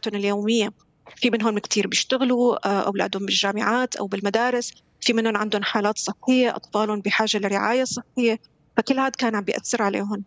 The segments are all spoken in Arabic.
حياتهم اليومية. في منهم كتير بيشتغلوا، أولادهم بالجامعات أو بالمدارس، في منهم عندهم حالات صحية، أطفالهم بحاجة لرعاية صحية، فكل هذا كان عم بيأثر عليهم.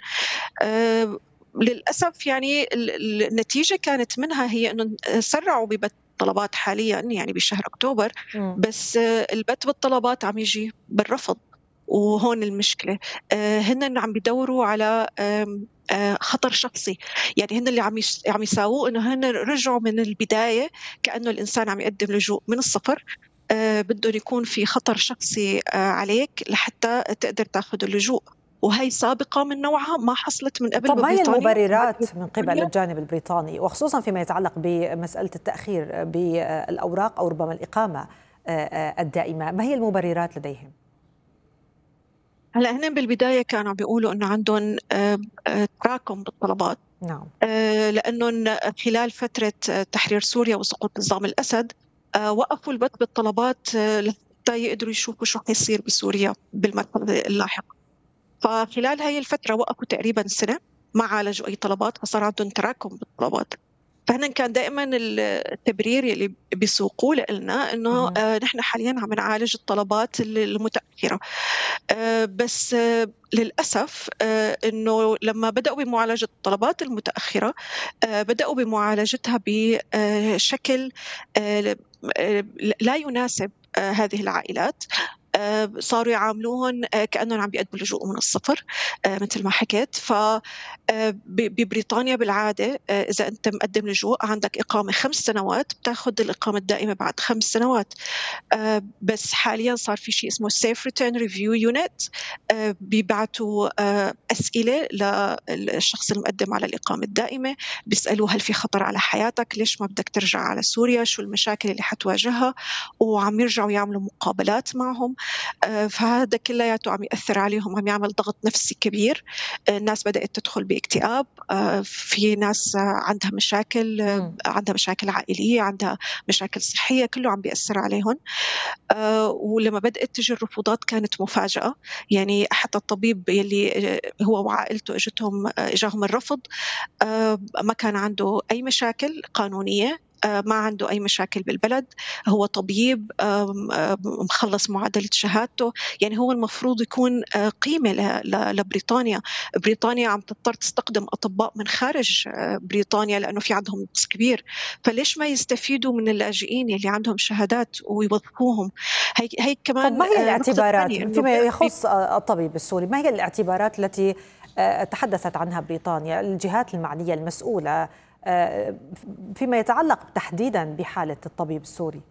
للأسف يعني النتيجة كانت منها هي إنه سرعوا ببث الطلبات حاليًا يعني بشهر أكتوبر، إمم. بس البث بالطلبات عم ييجي بالرفض، وهون المشكلة. هنّن عم بيدوّروا على خطر شخصي، يعني هن اللي عم يساووه إنه هن رجعوا من البداية كأنه الإنسان عم يقدّم لجوء من الصفر، بدّن يكون في خطر شخصي عليك لحتى تقدر تاخُد اللجوء، وهي سابقة من نوعها ما حصلت من قبل طب ما هي ببريطانيا وما المبررات من قبل ببريطانيا. الجانب البريطاني، وخصوصًا فيما يتعلق بمسألة التأخير بالأوراق أو ربما الإقامة الدائمة، ما هي المبررات لديهم؟ هلأ هن بالبداية كانوا عم بيقولوا إنه عندهم تراكم بالطلبات، نعم. لأنهم خلال فترة تحرير سوريا وسقوط نظام الأسد وقفوا البث بالطلبات لحتى يقدروا يشوفوا شو حيصير بسوريا بالمرحلة اللاحقة. فخلال هاي الفترة وقفوا تقريبًا سنة، ما عالجوا أي طلبات، فصار عندهم تراكم بالطلبات. فهنا كان دائمًا التبرير يلي بيسوقوه لإلنا إنه اهم. نحن حاليًا عم نعالج الطلبات المتأخرة. بس للأسف إنه لمّا بدأوا بمعالجة الطلبات المتأخرة، بدأوا بمعالجتها بشكل ل لا يناسب هذه العائلات. صاروا يعاملوهن كأنهم عم بيقدموا لجوء من الصفر متل ما حكيت. ف ببريطانيا بالعادة إذا أنت مقدم لجوء عندك إقامة 5 سنوات، بتاخد الإقامة الدائمة بعد 5 سنوات. بس حاليًا صار في شيء اسمه safe return review unit، بيبعتوا أسئلة للشخص المقدم على الإقامة الدائمة، بيسألوه هل في خطر على حياتك؟ ليش ما بدك ترجع على سوريا؟ شو المشاكل اللي حتواجهها؟ وعم يرجعوا يعملوا مقابلات معهم. فهذا كلّياته عم يأثّر عليهم، عم يعمل ضغط نفسي كبير. الناس بدأت تدخل باكتئاب، في ناس عندها مشاكل، إمم. عندها مشاكل عائلية، عندها مشاكل صحية، كلّه عم بيأثّر عليهن. ولمّا بدأت تيجي الرفوضات كانت مفاجأة، يعني حتى الطبيب يلّي هو وعائلته إجاهم الرفض، ما كان عنده أي مشاكل قانونية، ما عنده أي مشاكل بالبلد، هو طبيب مخلّص معادلة شهادته، يعني هو المفروض يكون قيمة لبريطانيا. بريطانيا عم تضطر تستخدم أطباء من خارج بريطانيا لأنه في عندهم نقص كبير، فليش ما يستفيدوا من اللاجئين يلّي عندهم شهادات ويوظفوهم؟ هي طب كمان ما هي نقطة الاعتبارات تانية إنه فيما يخص الطبيب السوري، ما هي الاعتبارات التي تحدثت عنها بريطانيا، الجهات المعنية المسؤولة آآ، فيما يتعلق تحديدًا بحالة الطبيب السوري؟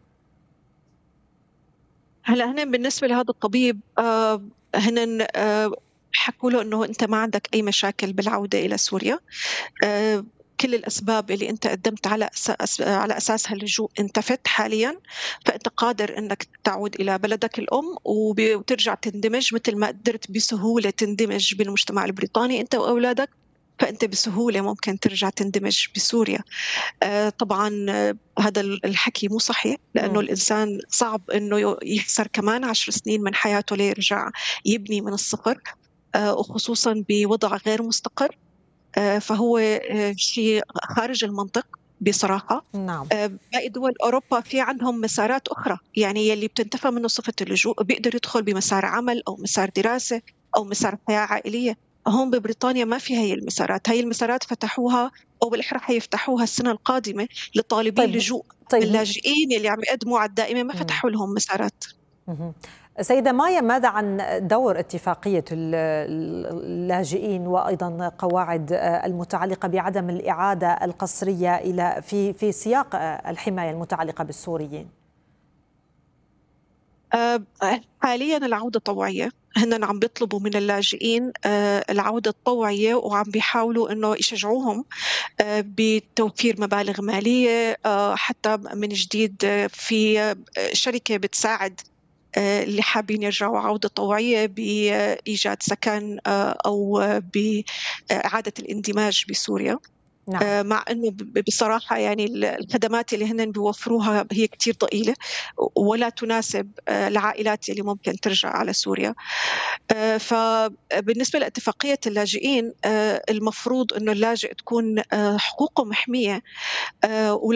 هلأ هن بالنسبة لهذا الطبيب هنن حكوا له إنه أنت ما عندك أي مشاكل بالعودة إلى سوريا. كل الأسباب اللي أنت قدّمت على أساسها اللجوء انتفت حاليًا، فأنت قادر إنك تعود إلى بلدك الأم وترجع تندمج متل ما قدرت بسهولة تندمج بالمجتمع البريطاني أنت وأولادك، فأنت بسهولة ممكن ترجع تندمج بسوريا. طبعًا هذا الحكي مو صحيح، لأنه إمم. الإنسان صعب إنه يخسر كمان 10 سنين من حياته ليرجع يبني من الصفر، وخصوصًا بوضع غير مستقر. فهو شيء خارج المنطق بصراحة. نعم. باقي دول أوروبا في عندهم مسارات أخرى، يعني يلّي بتنتفى منه صفة اللجوء بيقدر يدخل بمسار عمل أو مسار دراسة أو مسار حياة عائلية. هون ببريطانيا ما في هي المسارات، هي المسارات فتحوها أو بالأحرى حيفتحوها السنة القادمة لطالبي طيب. اللجوء. طيب. اللاجئين يلّي عم يقدموا على الدائمة ما إمم. فتحوا لهم مسارات. اهم. سيدة مايا، ماذا عن دور اتفاقية اللاجئين وأيضا قواعد المتعلقة بعدم الإعادة القسرية إلى في سياق الحماية المتعلقة بالسوريين؟ حاليًا العودة طوعية، هنّن عم بيطلبوا من اللاجئين العودة الطوعية وعم بيحاولوا إنه يشجعوهم بتوفير مبالغ مالية، حتى من جديد في شركة بتساعد اللي حابين يرجعوا عودة طوعية بإيجاد سكن أو بإعادة الاندماج بسوريا. نعم. مع إنه بصراحة يعني الخدمات اللي هنّن بيوفروها هي كتير ضئيلة ولا تناسب العائلات اللي ممكن ترجع على سوريا. فبالنسبة لاتفاقية اللاجئين المفروض إنه اللاجئ تكون حقوقه محمية.